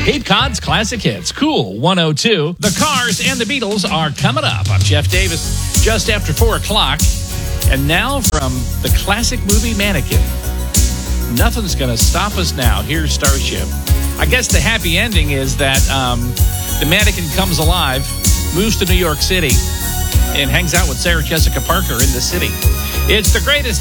Cape Cod's classic hits, Cool 102. The Cars and the Beatles are coming up. I'm Jeff Davis, just after 4 o'clock. And now from the classic movie Mannequin. Nothing's going to stop us now. Here's Starship. I guess the happy ending is that the mannequin comes alive, moves to New York City, and hangs out with Sarah Jessica Parker in the city. It's the greatest